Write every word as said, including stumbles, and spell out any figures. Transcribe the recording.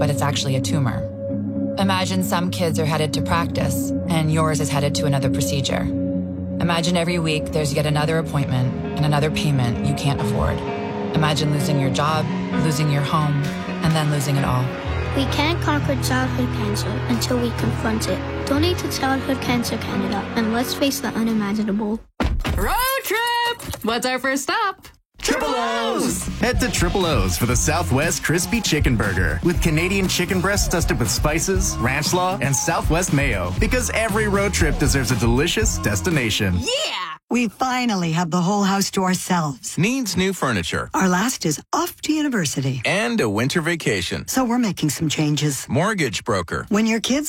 but it's actually a tumor. Imagine some kids are headed to practice, and yours is headed to another procedure. Imagine every week there's yet another appointment and another payment you can't afford. Imagine losing your job, losing your home, and then losing it all. We can't conquer childhood cancer until we confront it. Donate to Childhood Cancer Canada, and let's face the unimaginable. Road trip! What's our first stop? Triple O's! Head to Triple O's for the Southwest Crispy Chicken Burger with Canadian chicken breasts dusted with spices, ranch slaw, and Southwest mayo. Because every road trip deserves a delicious destination. Yeah! We finally have the whole house to ourselves. Needs new furniture. Our last is off to university. And a winter vacation. So we're making some changes. Mortgage broker. When your kids